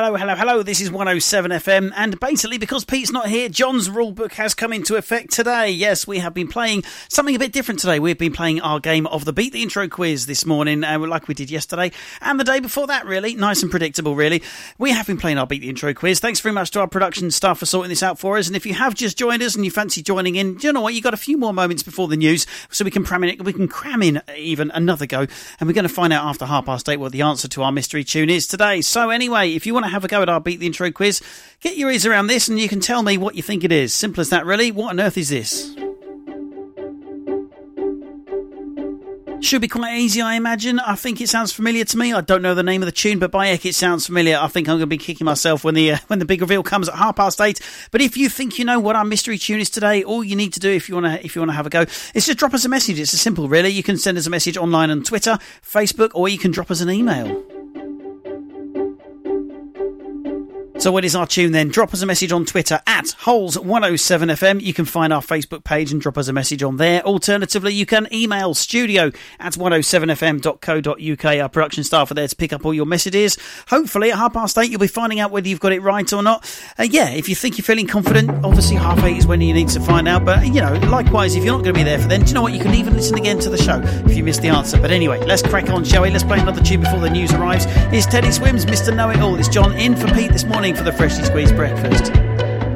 Hello. This is 107 FM, and basically because Pete's not here, John's rulebook has come into effect today. Yes, we have been playing something a bit different today. We've been playing our game of the Beat the Intro quiz this morning, like we did yesterday, and the day before that, really. Nice and predictable, really. We have been playing our Beat the Intro quiz. Thanks very much to our production staff for sorting this out for us, and if you have just joined us and you fancy joining in, do you know what? You've got a few more moments before the news, so we can cram in even another go, and we're going to find out after 8:30 what the answer to our mystery tune is today. So anyway, if you want to have a go at our Beat the Intro quiz, get your ears around this and you can tell me what you think it is. Simple as that, really. What on earth is this? Should be quite easy, I imagine. I think it sounds familiar to me. I don't know the name of the tune, but by heck, it sounds familiar. I think I'm going to be kicking myself when the big reveal comes at 8:30. But if you think you know what our mystery tune is today, all you need to do if you want to have a go is just drop us a message. It's as simple, really. You can send us a message online on Twitter, Facebook, or you can drop us an email. So what is our tune then? Drop us a message on Twitter at Holes107FM. You can find our Facebook page and drop us a message on there. Alternatively, you can email studio@107fm.co.uk. Our production staff are there to pick up all your messages. Hopefully at 8:30 you'll be finding out whether you've got it right or not. If you think you're feeling confident, obviously 8:30 is when you need to find out. But, likewise, if you're not going to be there for then, do you know what? You can even listen again to the show if you missed the answer. But anyway, let's crack on, shall we? Let's play another tune before the news arrives. It's Teddy Swims, Mr. Know-It-All. It's John in for Pete this morning for the Freshly Squeezed Breakfast.